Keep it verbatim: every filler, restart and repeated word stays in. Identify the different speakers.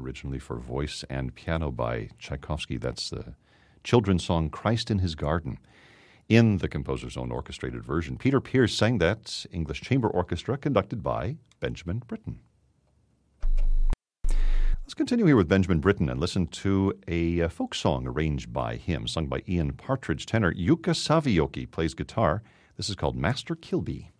Speaker 1: originally for voice and piano by Tchaikovsky. That's the children's song Christ in His Garden. In the composer's own orchestrated version, Peter Pears sang that English chamber orchestra conducted by Benjamin Britten. Let's continue here with Benjamin Britten and listen to a uh, folk song arranged by him, sung by Ian Partridge. Tenor Jukka Savioki plays guitar. This is called Master Kilby.